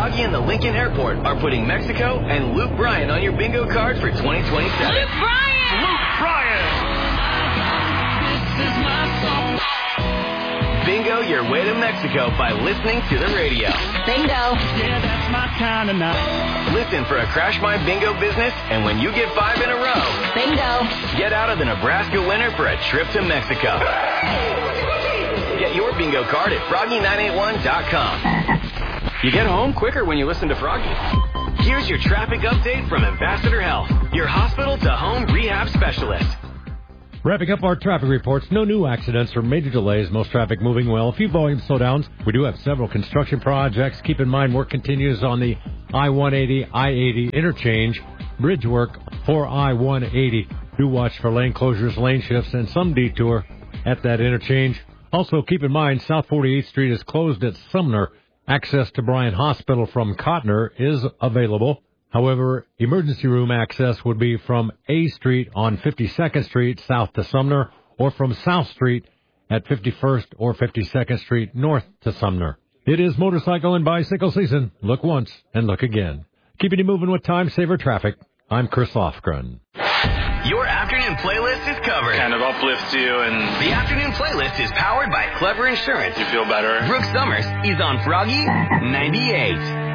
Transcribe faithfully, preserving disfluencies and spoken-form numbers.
Froggy and the Lincoln Airport are putting Mexico and Luke Bryan on your bingo card for twenty twenty-seven. Luke Bryan! Luke Bryan! This is my song. Bingo your way to Mexico by listening to the radio. Bingo. Yeah, that's my kind of night. Listen for a Crash My Bingo business, and when you get five in a row, Bingo. get out of the Nebraska winner for a trip to Mexico. Get your bingo card at froggy nine eight one dot com. You get home quicker when you listen to Froggy. Here's your traffic update from Ambassador Health, your hospital-to-home rehab specialist. Wrapping up our traffic reports, no new accidents or major delays. Most traffic moving well. A few volume slowdowns. We do have several construction projects. Keep in mind, work continues on the I one eighty, I eighty interchange. Bridge work for I one eighty. Do watch for lane closures, lane shifts, and some detour at that interchange. Also, keep in mind, South forty-eighth Street is closed at Sumner. Access to Bryan Hospital from Cotner is available. However, emergency room access would be from A Street on fifty-second Street south to Sumner, or from South Street at fifty-first or fifty-second Street north to Sumner. It is motorcycle and bicycle season. Look once and look again. Keeping you moving with time saver traffic. I'm Chris Lofgren. Your afternoon playlist is covered. Kind of uplifts you and... The afternoon playlist is powered by Clever Insurance. You feel better. Brooke Summers is on Froggy ninety-eight.